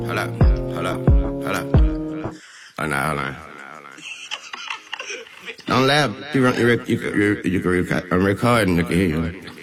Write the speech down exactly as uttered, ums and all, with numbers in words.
Hold up, hold up, hold up. Oh, no, hold on. Don't laugh. You, you, you, you, you, you, I'm recording. I can hear you.